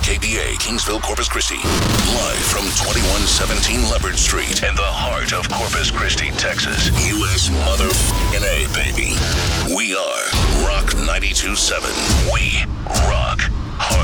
WKBA, Kingsville, Corpus Christi. Live from 2117 Leopard Street in the heart of Corpus Christi, Texas. U.S. motherfucking A, baby. We are Rock 92.7. We rock.